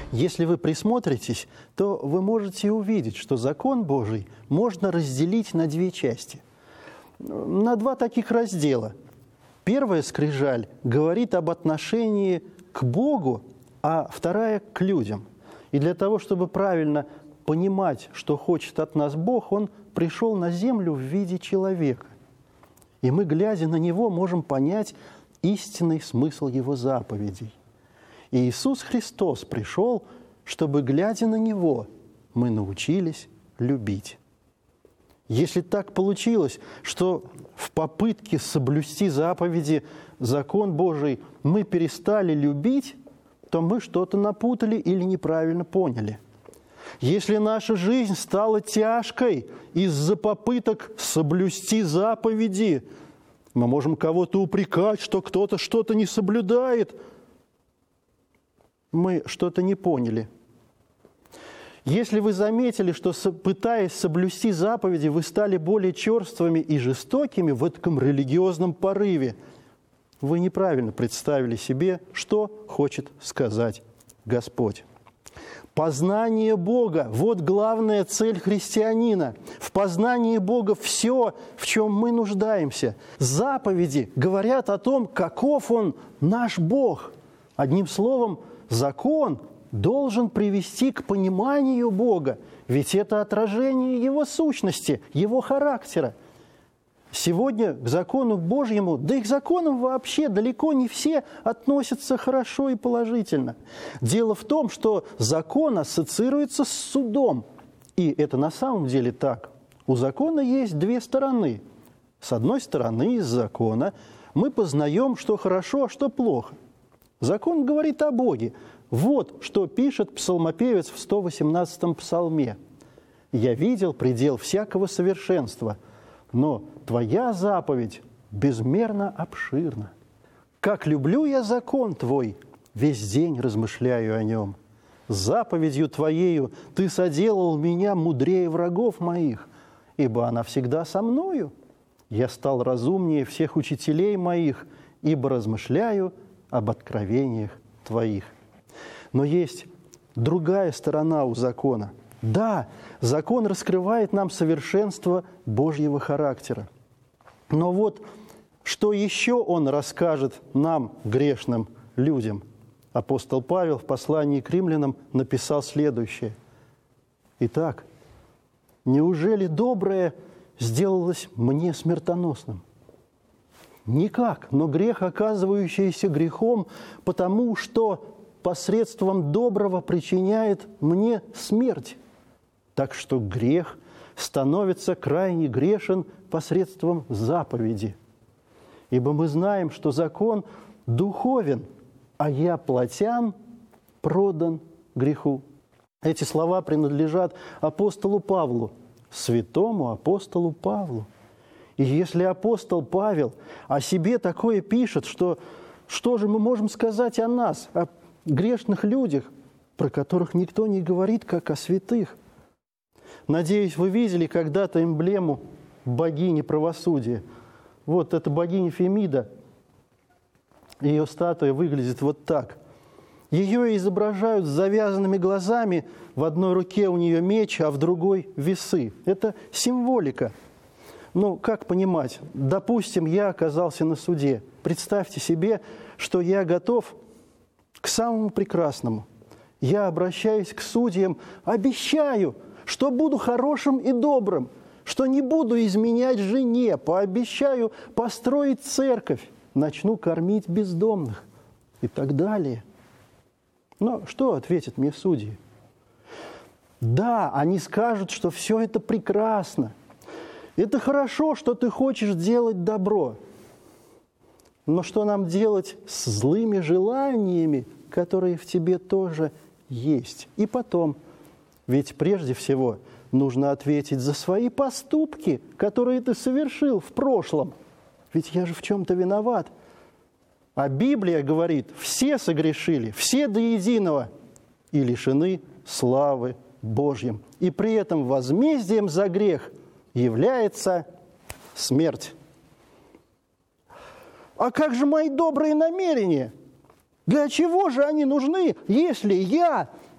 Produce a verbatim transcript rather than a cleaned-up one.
Если вы присмотритесь, то вы можете увидеть, что закон Божий можно разделить на две части, на два таких раздела. Первая скрижаль говорит об отношении к Богу, а вторая – к людям. И для того, чтобы правильно понимать, что хочет от нас Бог, Он пришел на землю в виде человека. И мы, глядя на Него, можем понять истинный смысл Его заповедей. И Иисус Христос пришел, чтобы, глядя на Него, мы научились любить. Если так получилось, что в попытке соблюсти заповеди, закон Божий, мы перестали любить, то мы что-то напутали или неправильно поняли. Если наша жизнь стала тяжкой из-за попыток соблюсти заповеди, мы можем кого-то упрекать, что кто-то что-то не соблюдает. Мы что-то не поняли. Если вы заметили, что, пытаясь соблюсти заповеди, вы стали более черствыми и жестокими в этом религиозном порыве, вы неправильно представили себе, что хочет сказать Господь. Познание Бога – вот главная цель христианина. В познании Бога все, в чем мы нуждаемся. Заповеди говорят о том, каков Он, наш Бог. Одним словом, закон должен привести к пониманию Бога, ведь это отражение Его сущности, Его характера. Сегодня к закону Божьему, да и к законам вообще далеко не все относятся хорошо и положительно. Дело в том, что закон ассоциируется с судом. И это на самом деле так. У закона есть две стороны. С одной стороны, из закона мы познаем, что хорошо, а что плохо. Закон говорит о Боге. Вот что пишет псалмопевец в сто восемнадцатом псалме. «Я видел предел всякого совершенства, но Твоя заповедь безмерно обширна. Как люблю я закон Твой, весь день размышляю о нем. Заповедью Твоею Ты соделал меня мудрее врагов моих, ибо она всегда со мною. Я стал разумнее всех учителей моих, ибо размышляю об откровениях Твоих». Но есть другая сторона у закона. Да, закон раскрывает нам совершенство Божьего характера. Но вот что еще он расскажет нам, грешным людям? Апостол Павел в послании к римлянам написал следующее. «Итак, неужели доброе сделалось мне смертоносным? Никак, но грех, оказывающийся грехом, потому что посредством доброго причиняет мне смерть. Так что грех становится крайне грешен посредством заповеди. Ибо мы знаем, что закон духовен, а я плотян продан греху». Эти слова принадлежат апостолу Павлу, святому апостолу Павлу. И если апостол Павел о себе такое пишет, что что же мы можем сказать о нас, о грешных людях, про которых никто не говорит, как о святых? Надеюсь, вы видели когда-то эмблему богини правосудия. Вот эта богиня Фемида. Ее статуя выглядит вот так. Ее изображают с завязанными глазами. В одной руке у нее меч, а в другой – весы. Это символика. Ну, как понимать? Допустим, я оказался на суде. Представьте себе, что я готов к самому прекрасному. Я обращаюсь к судьям, обещаю, что буду хорошим и добрым, что не буду изменять жене, пообещаю построить церковь, начну кормить бездомных и так далее. Но что ответят мне судьи? Да, они скажут, что все это прекрасно. Это хорошо, что ты хочешь делать добро. Но что нам делать с злыми желаниями, которые в тебе тоже есть? И потом, ведь прежде всего нужно ответить за свои поступки, которые ты совершил в прошлом. Ведь я же в чем-то виноват. А Библия говорит, все согрешили, все до единого, и лишены славы Божьей. И при этом возмездием за грех является смерть. А как же мои добрые намерения? Для чего же они нужны, если я